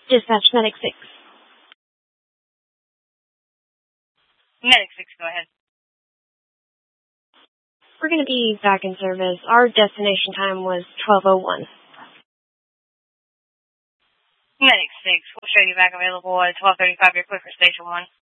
Dispatch Medic 6. Medic 6, go ahead. We're going to be back in service. Our destination time was 12:01. Medic 6, we'll show you back available at 12:35. You're clear for Station 1.